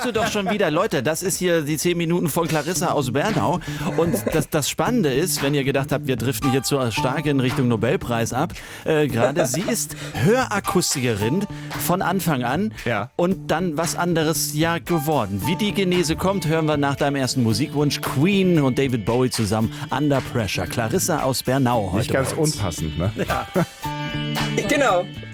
du doch schon wieder. Leute, das ist hier die 10 Minuten von Clarissa aus Bernau. Und das Spannende ist, wenn ihr gedacht habt, wir driften hier zu stark in Richtung Nobelpreis ab, gerade sie ist Hörakustikerin von Anfang an und dann was anderes geworden. Wie die Genese kommt, hören wir nach deinem ersten Musikwunsch. Queen und David Bowie zusammen, Under Pressure. Clarissa aus Bernau heute. Nicht ganz unpassend, ne? Genau.